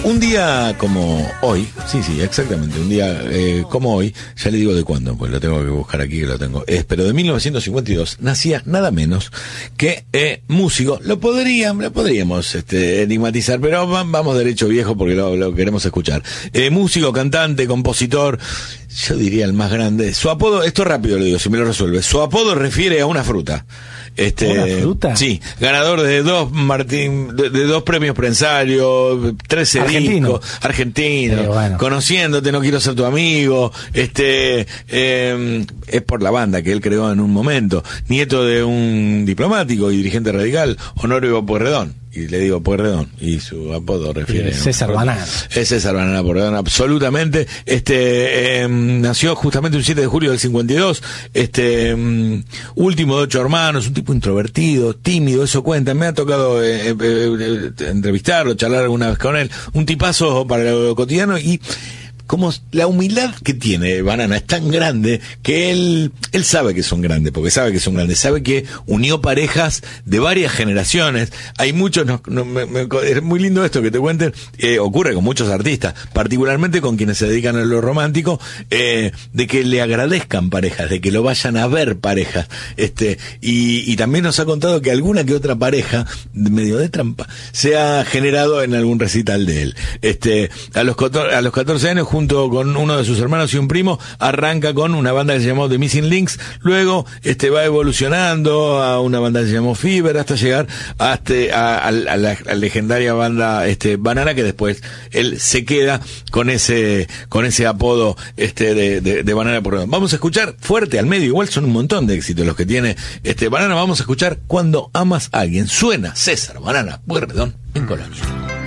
Un día como hoy, sí, exactamente, un día como hoy, ya le digo de cuándo, pues lo tengo que buscar aquí, que lo tengo, pero de 1952 nacía nada menos que músico. Lo podríamos enigmatizar, pero vamos derecho viejo porque lo queremos escuchar. Músico, cantante, compositor, yo diría el más grande. Su apodo, esto rápido lo digo, si me lo resuelve, su apodo refiere a una fruta. ¿Una fruta? Sí, ganador de dos de dos premios Prensario, 13 discos, argentino, bueno. Conociéndote, no quiero ser tu amigo, es por la banda que él creó en un momento, nieto de un diplomático y dirigente radical, Honorio Pueyrredón. Y le digo Pueyrredón, y su apodo refiere César Banana. Es César Banana Pueyrredón, absolutamente. Nació justamente un 7 de julio del 52, último de 8 hermanos, un tipo introvertido, tímido, eso cuenta. Me ha tocado entrevistarlo, charlar alguna vez con él, un tipazo para lo cotidiano, y como la humildad que tiene Banana es tan grande que él sabe que son grandes, porque sabe que son grandes, sabe que unió parejas de varias generaciones. Hay muchos, es muy lindo esto que te cuenten, ocurre con muchos artistas, particularmente con quienes se dedican a lo romántico, de que le agradezcan parejas, de que lo vayan a ver parejas, y también nos ha contado que alguna que otra pareja, medio de trampa, se ha generado en algún recital de él. A los 14 años, junto con uno de sus hermanos y un primo, arranca con una banda que se llamó The Missing Links, luego va evolucionando a una banda que se llamó Fever, hasta llegar a la legendaria banda Banana, que después él se queda con ese apodo de Banana Pueyrredón. Vamos a escuchar fuerte al medio, igual son un montón de éxitos los que tiene Banana. Vamos a escuchar Cuando amas a alguien. Suena César Banana Pueyrredón en Colonia.